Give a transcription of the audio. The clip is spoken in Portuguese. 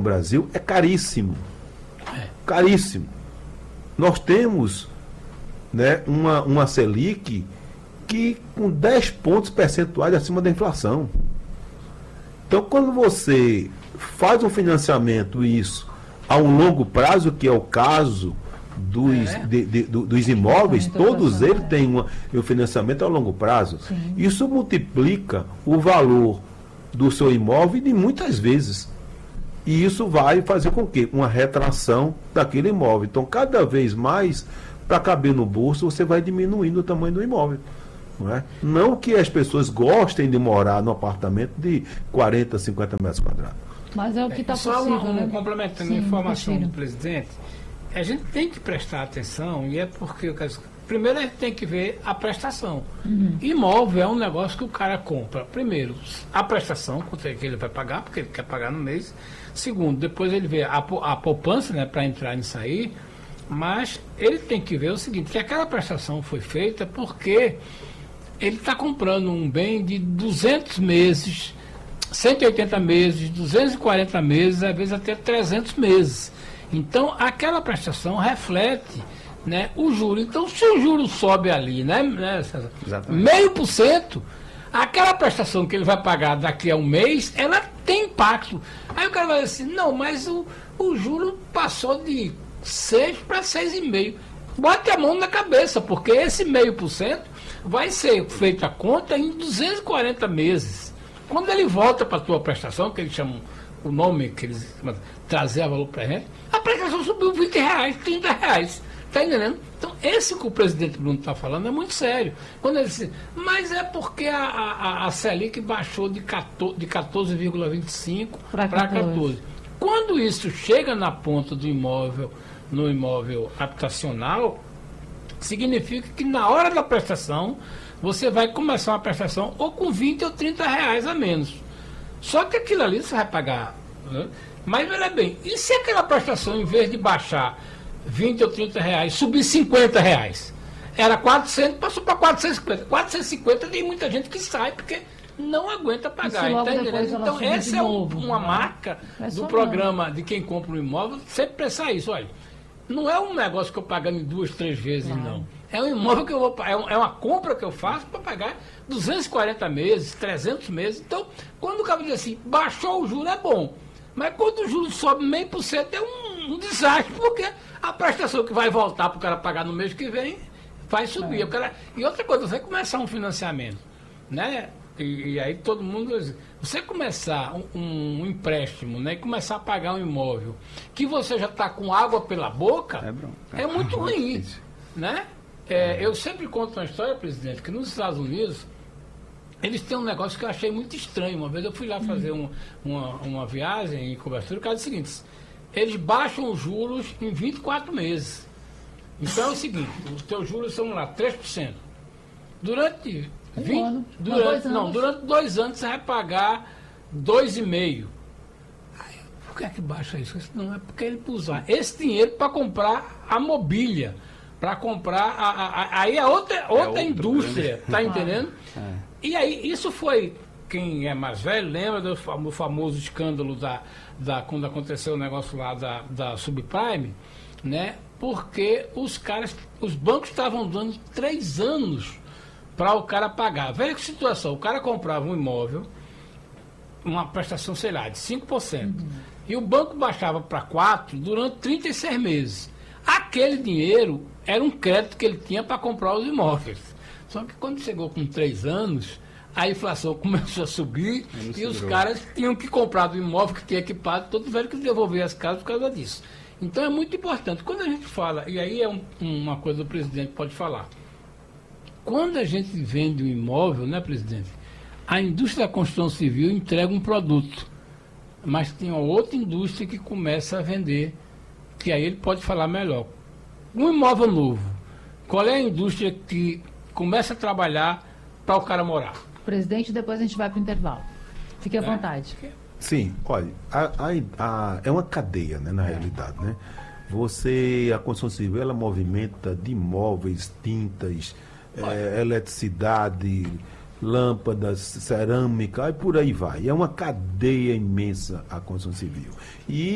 Brasil é caríssimo. Caríssimo. Nós temos, né, uma Selic que com 10 pontos percentuais acima da inflação. Então, quando você faz um financiamento isso a um longo prazo, que é o caso dos imóveis, todos eles têm um financiamento a longo prazo. Sim. Isso multiplica o valor do seu imóvel de muitas vezes. E isso vai fazer com que uma retração daquele imóvel. Então, cada vez mais, para caber no bolso, você vai diminuindo o tamanho do imóvel. Não é? Não que as pessoas gostem de morar num apartamento de 40, 50 metros quadrados. Mas é o que está possível. Só complementando a informação do presidente, a gente tem que prestar atenção, e é porque, primeiro a gente tem que ver a prestação. Imóvel é um negócio que o cara compra. Primeiro, a prestação, quanto é que ele vai pagar, porque ele quer pagar no mês. Segundo, depois ele vê a poupança, né, para entrar nisso aí. Mas ele tem que ver o seguinte, que aquela prestação foi feita porque ele está comprando um bem de 200 meses, 180 meses, 240 meses, às vezes até 300 meses. Então, aquela prestação reflete, né, o juro. Então, se o juro sobe ali, né, César? 0,5%, aquela prestação que ele vai pagar daqui a um mês, ela tem impacto. Aí o cara vai dizer assim, não, mas o juro passou de 6 para 6,5%. Bote a mão na cabeça, porque esse 0,5% vai ser feita a conta em 240 meses. Quando ele volta para a tua prestação, que eles chamam o nome, que eles trazer a valor para a prestação subiu R$20, R$30. Está entendendo? Então, esse que o presidente Bruno está falando é muito sério. Quando ele diz, mas é porque a Selic baixou de 14,25 para 14. Quando isso chega na ponta do imóvel, no imóvel habitacional, significa que na hora da prestação você vai começar uma prestação ou com 20 ou 30 reais a menos. Só que aquilo ali você vai pagar, né? Mas olha bem, e se aquela prestação, em vez de baixar 20 ou 30 reais, subir 50 reais? Era 400, passou para 450. 450 tem muita gente que sai porque não aguenta pagar. Tá entendendo? Então essa é uma marca do programa de quem compra um imóvel, sempre pensar isso, olha. Não é um negócio que eu pagando em 2, 3 vezes, não. É um imóvel que eu vou pagar, é uma compra que eu faço para pagar 240 meses, 300 meses. Então, quando o cara diz assim, baixou o juro é bom. Mas quando o juro sobe 0,5% é um desastre, porque a prestação que vai voltar para o cara pagar no mês que vem vai subir. E outra coisa, você começar um financiamento, né? E aí todo mundo... Você começar um empréstimo, né, e começar a pagar um imóvel que você já está com água pela boca, é muito ruim, né? Eu sempre conto uma história, presidente, que nos Estados Unidos eles têm um negócio que eu achei muito estranho. Uma vez eu fui lá fazer uma viagem em cobertura, o caso é o seguinte, eles baixam os juros em 24 meses. Então é o seguinte, os teus juros são lá 3%. Durante 2 anos você vai pagar 2,5%. Por que é que baixa isso? Não é porque ele usar esse dinheiro para comprar a mobília, para comprar aí é outra indústria, tá entendendo? E aí isso foi, quem é mais velho lembra do famoso escândalo quando aconteceu o negócio lá da subprime, né? Porque os bancos estavam dando 3 anos para o cara pagar. Veja que situação, o cara comprava um imóvel, uma prestação, sei lá, de 5%, e o banco baixava para 4% durante 36 meses. Aquele dinheiro era um crédito que ele tinha para comprar os imóveis. Só que quando chegou com 3 anos, a inflação começou a subir e os caras tinham que comprar do imóvel que tinha equipado, todos tiveram que devolver as casas por causa disso. Então é muito importante. Quando a gente fala, e aí é uma coisa que o presidente pode falar, quando a gente vende um imóvel, né, presidente, a indústria da construção civil entrega um produto, mas tem uma outra indústria que começa a vender, que aí ele pode falar melhor. Um imóvel novo, qual é a indústria que começa a trabalhar para o cara morar? Presidente, depois a gente vai para o intervalo. Fique à vontade. Sim, olha, é uma cadeia, né, na realidade, né? A construção civil, ela movimenta de imóveis, tintas, eletricidade, lâmpadas, cerâmica, e por aí vai. É uma cadeia imensa a construção civil. E